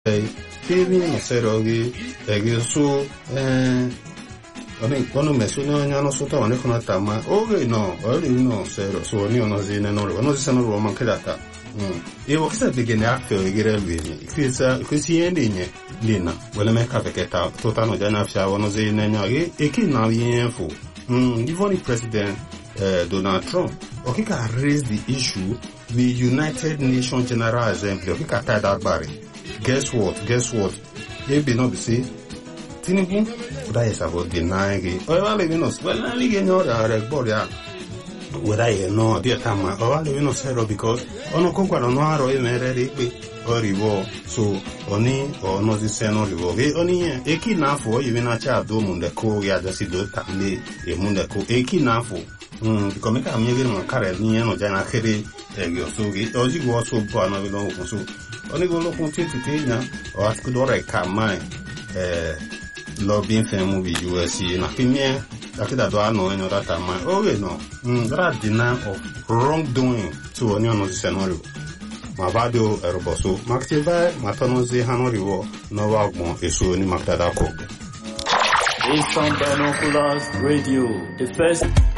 Kevin Serogi, Egisu, quando messo non hanno sotto ne con tama okay no no zero so ni ono zine no ono zine no man kedata e wo kisa begin after we get everything kwesi endinye dina wala me ka peketa tota no jana afia ono zine nya e ki na yefo even the president Donald Trump okika raise the issue the United Nations General Assembly okika tie that barry guess what they be not be say Tinubu that is about denying it. Well, living us. Well, I live in your board. Whether I know dear Tama or living us hero because on a conquer on our or reward. So only or no this no reward. Only a kinafo even a child dome the co ya just do tammy a mundako a kinafo. Because make a million on carrot near no jana heri so it or you go so far no so only go look on Tina or ask good or I can mind. Lobbying for movie USC na premier that do I know in that time no that deny of wrongdoing to onion scenario my value eroboso maxiva matonozi hanoriwo no wagmo esu ni makdadako Eastern Binoculars Radio, the first